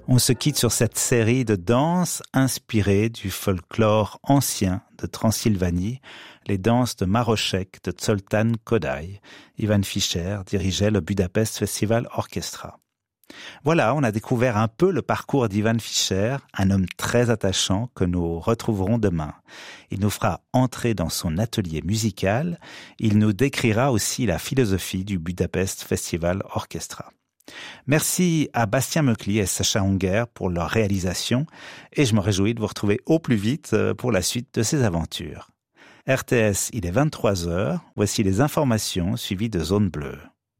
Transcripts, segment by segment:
On se quitte sur cette série de danses inspirées du folklore ancien de Transylvanie, les danses de Marošek de Zoltán Kodály. Ivan Fischer dirigeait le Budapest Festival Orchestra. Voilà, on a découvert un peu le parcours d'Ivan Fischer, un homme très attachant que nous retrouverons demain. Il nous fera entrer dans son atelier musical, il nous décrira aussi la philosophie du Budapest Festival Orchestra. Merci à Bastien Meucli et Sacha Unger pour leur réalisation et je me réjouis de vous retrouver au plus vite pour la suite de ces aventures. RTS, il est 23h, voici les informations suivies de Zone Bleue.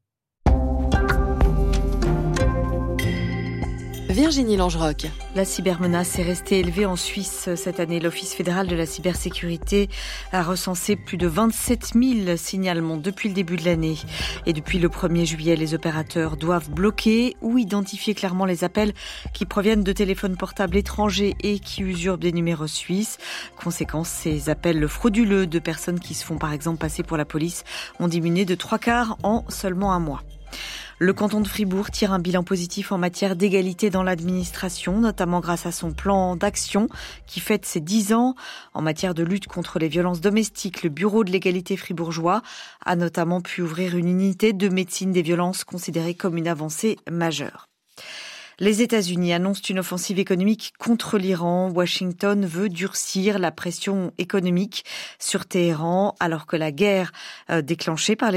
Virginie Langerock. La cybermenace est restée élevée en Suisse cette année. L'Office fédéral de la cybersécurité a recensé plus de 27 000 signalements depuis le début de l'année. Et depuis le 1er juillet, les opérateurs doivent bloquer ou identifier clairement les appels qui proviennent de téléphones portables étrangers et qui usurpent des numéros suisses. Conséquence, ces appels frauduleux de personnes qui se font par exemple passer pour la police ont diminué de 3/4 en seulement un mois. Le canton de Fribourg tire un bilan positif en matière d'égalité dans l'administration, notamment grâce à son plan d'action qui fête ses 10 ans. En matière de lutte contre les violences domestiques, le bureau de l'égalité fribourgeois a notamment pu ouvrir une unité de médecine des violences considérée comme une avancée majeure. Les États-Unis annoncent une offensive économique contre l'Iran. Washington veut durcir la pression économique sur Téhéran, alors que la guerre déclenchée par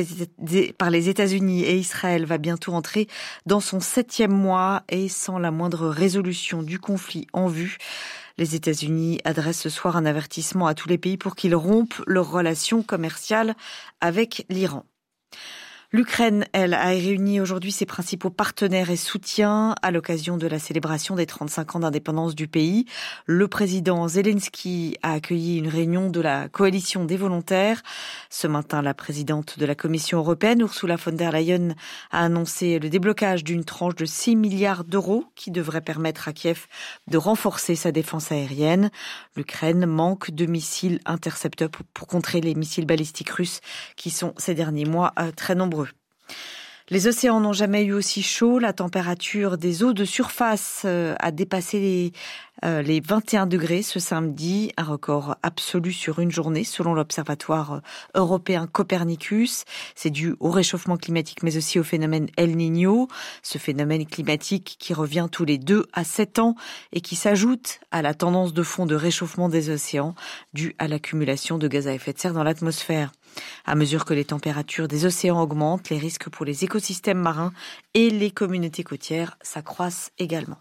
les États-Unis et Israël va bientôt entrer dans son 7e mois et sans la moindre résolution du conflit en vue. Les États-Unis adressent ce soir un avertissement à tous les pays pour qu'ils rompent leurs relations commerciales avec l'Iran. L'Ukraine, elle, a réuni aujourd'hui ses principaux partenaires et soutiens à l'occasion de la célébration des 35 ans d'indépendance du pays. Le président Zelensky a accueilli une réunion de la coalition des volontaires. Ce matin, la présidente de la Commission européenne, Ursula von der Leyen, a annoncé le déblocage d'une tranche de 6 milliards d'euros qui devrait permettre à Kiev de renforcer sa défense aérienne. L'Ukraine manque de missiles intercepteurs pour contrer les missiles balistiques russes qui sont ces derniers mois très nombreux. Les océans n'ont jamais eu aussi chaud. La température des eaux de surface a dépassé les 21 degrés ce samedi, un record absolu sur une journée selon l'Observatoire européen Copernicus. C'est dû au réchauffement climatique mais aussi au phénomène El Niño, ce phénomène climatique qui revient tous les 2 à 7 ans et qui s'ajoute à la tendance de fond de réchauffement des océans due à l'accumulation de gaz à effet de serre dans l'atmosphère. À mesure que les températures des océans augmentent, les risques pour les écosystèmes marins et les communautés côtières s'accroissent également.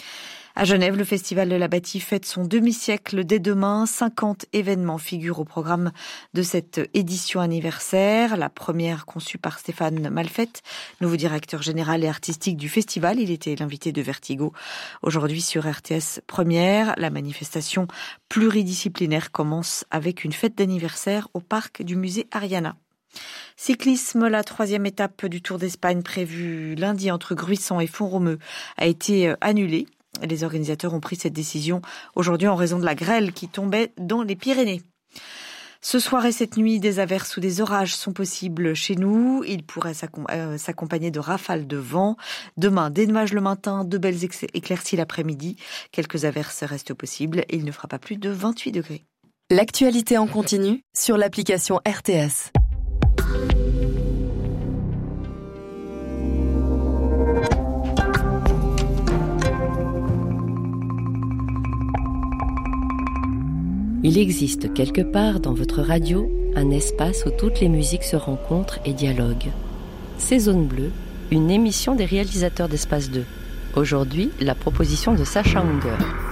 À Genève, le Festival de la Bâtie fête son demi-siècle dès demain. 50 événements figurent au programme de cette édition anniversaire. La première conçue par Stéphane Malfette, nouveau directeur général et artistique du festival. Il était l'invité de Vertigo. Aujourd'hui sur RTS Première, la manifestation pluridisciplinaire commence avec une fête d'anniversaire au parc du musée Ariana. Cyclisme, la 3e étape du Tour d'Espagne prévue lundi entre Gruissan et Font-Romeu a été annulée. Les organisateurs ont pris cette décision aujourd'hui en raison de la grêle qui tombait dans les Pyrénées. Ce soir et cette nuit, des averses ou des orages sont possibles chez nous. Ils pourraient s'accompagner de rafales de vent. Demain, des nuages le matin, de belles éclaircies l'après-midi. Quelques averses restent possibles et il ne fera pas plus de 28 degrés. L'actualité en continu sur l'application RTS. Il existe quelque part dans votre radio un espace où toutes les musiques se rencontrent et dialoguent. C'est Zone Bleue, une émission des réalisateurs d'Espace 2. Aujourd'hui, la proposition de Sacha Unger.